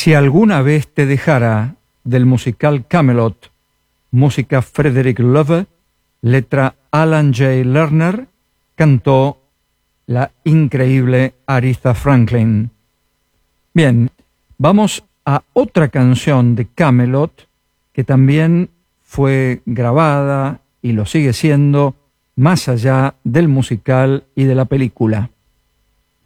Si alguna vez te dejara, del musical Camelot, música Frederick Loewe, letra Alan J. Lerner, cantó la increíble Aretha Franklin. Bien, vamos a otra canción de Camelot que también fue grabada y lo sigue siendo más allá del musical y de la película.